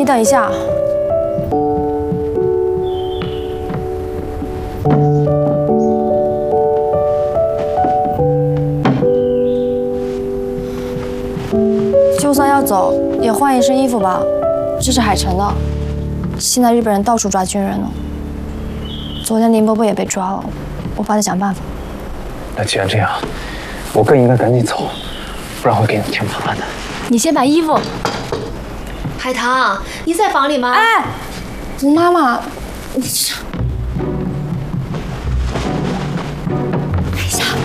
你等一下。就算要走，也换一身衣服吧。这是海城的，现在日本人到处抓军人呢。昨天林伯伯也被抓了，我爸在想办法。 那既然这样，我更应该赶紧走，不然会给你添麻烦的。 你先把衣服。 海棠，你在房里吗？ 哎，妈妈，你这……等一下。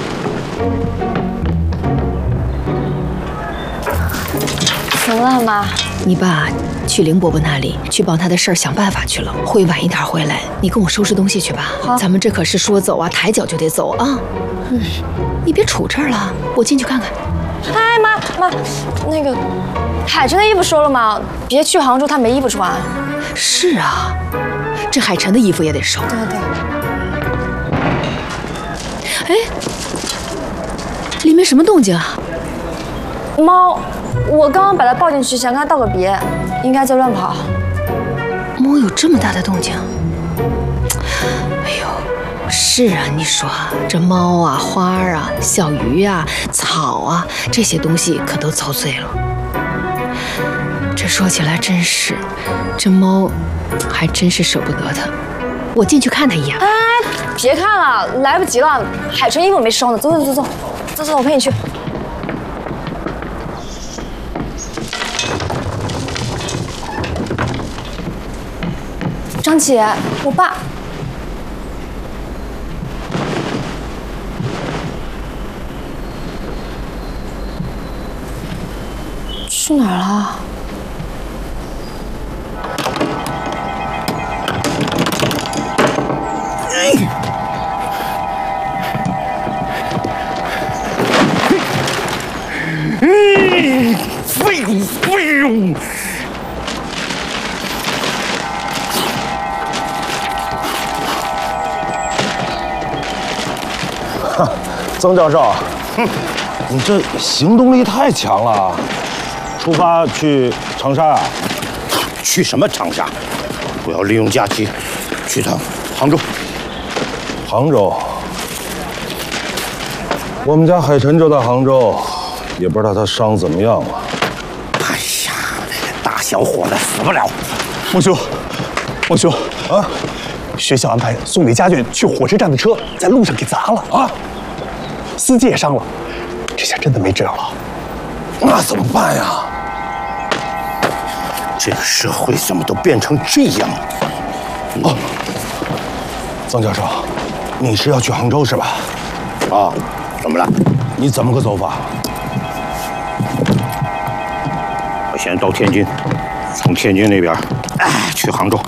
怎么了，妈？ 你爸去林伯伯那里去帮他的事儿想办法去了，会晚一点回来。你跟我收拾东西去吧。 好， 咱们这可是说走啊，抬脚就得走啊。你别杵这儿了，我进去看看。 哎，妈，那个海城的衣服收了吗？别去杭州，他没衣服穿。 是啊，这海晨的衣服也得收。 对。 哎，里面什么动静啊？ 猫，我刚刚把它抱进去，想跟它道个别，应该在乱跑。 猫有这么大的动静？哎呦，是啊，你说这猫啊、花啊、小鱼啊、草啊，这些东西可都遭罪了。这说起来真是，这猫还真是舍不得它。我进去看它一眼。 哎，别看了，来不及了，海城衣服没收呢。走，我陪你去。张姐，我爸。去哪儿了？ 废物！ 曾教授，你这行动力太强了。出发去长沙啊？ 去什么长沙？我要利用假期去趟杭州。 杭州？我们家海晨就在杭州，也不知道他伤怎么样了。 哎呀，大小伙子死不了。 孟兄啊！ 学校安排送李家俊去火车站的车在路上给砸了啊！司机也伤了，这下真的没辙了。 那怎么办呀？ 这个社会怎么都变成这样？ 哦，曾教授，你是要去杭州是吧？ 啊，怎么了？ 你怎么个走法？ 我先到天津，从天津那边，去杭州。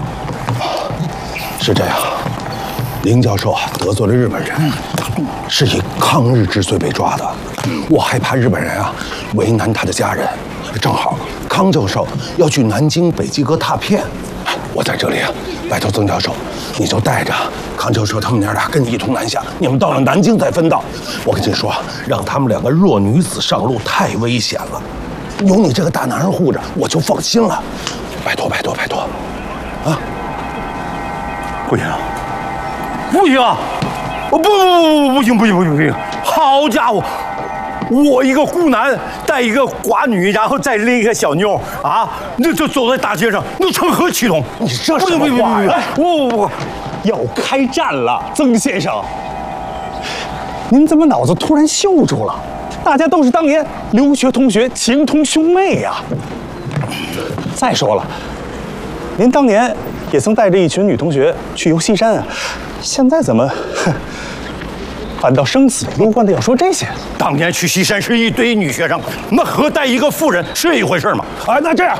是这样，林教授啊得罪了日本人，是以抗日之罪被抓的。我害怕日本人啊为难他的家人，正好康教授要去南京北极阁踏片，我在这里啊，拜托曾教授，你就带着康教授他们娘俩跟你一同南下，你们到了南京再分道。我跟你说，让他们两个弱女子上路太危险了，有你这个大男人护着，我就放心了。拜托，啊！ 不行，不行！不行！好家伙，我一个孤男带一个寡女，然后再拎一个小妞啊，那就走在大街上，那成何体统？ 你这什么话呀？ 不， 要开战了，曾先生，您怎么脑子突然锈住了？大家都是当年留学同学，情同兄妹呀。再说了，您当年也曾带着一群女同学去游西山啊，现在怎么反倒生死攸关的要说这些？ 当年去西山是一堆女学生，那和带一个妇人是一回事吗？ 啊，那这样，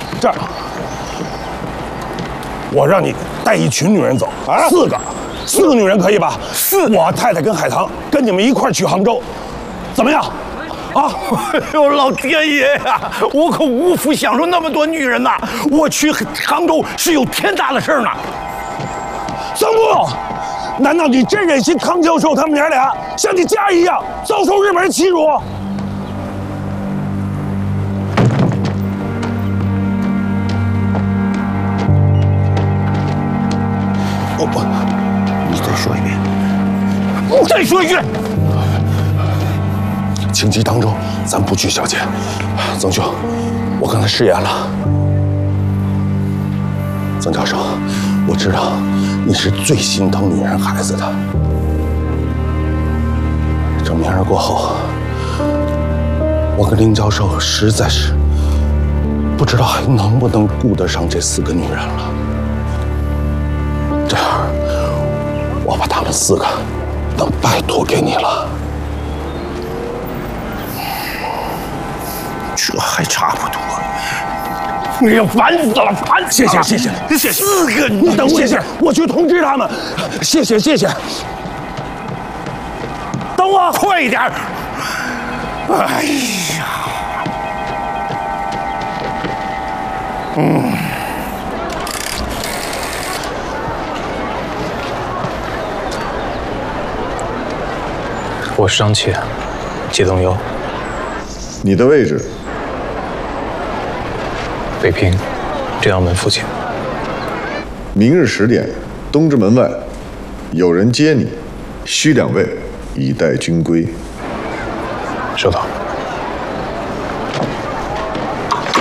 我让你带一群女人走啊，4个女人可以吧？4，我太太跟海棠跟你们一块儿去杭州，怎么样？啊！ 哎呦，老天爷呀！我可无福享受那么多女人呐！我去杭州是有天大的事儿呢。 曾部，难道你真忍心康教授他们娘俩像你家一样遭受日本人欺辱？ 再说一句。 情急当中，咱不拘小节。曾兄，我刚才失言了。曾教授，我知道你是最心疼女人孩子的。这明儿过后，我跟林教授实在是不知道还能不能顾得上这4个女人了。这样，我把她们4个都拜托给你了。 这还差不多。哎呀，烦死了，烦死了！ 谢谢。 4个， 你等我一下，我去通知他们。谢谢。 等我，快一点！哎呀， 我是张琪，季东优。 你的位置？ 北平，正阳门附近。 明日10点，东直门外有人接你，需2位，以待军归。 收到。